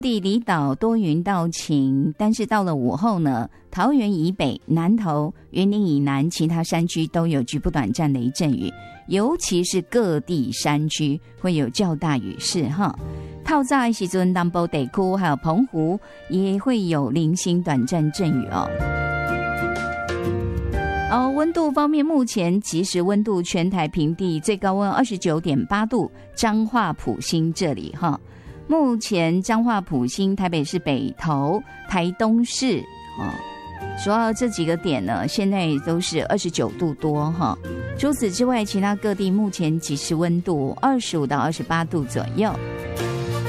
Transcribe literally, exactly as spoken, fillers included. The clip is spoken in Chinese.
地离岛多云到晴，但是到了午后呢，桃园以北、南投、云林以南其他山区都有局部短暂雷阵雨，尤其是各地山区会有较大雨势哈。透早的时阵，南部地区还有澎湖也会有零星短暂阵雨哦。哦，温度方面，目前即时温度全台平地最高温二十九点八度，彰化埔心这里哈。目前彰化埔心、台北市北投、台东市哦，主要这几个点呢，现在都是二十九度多哈。除此之外，其他各地目前即时温度二十五到二十八度左右。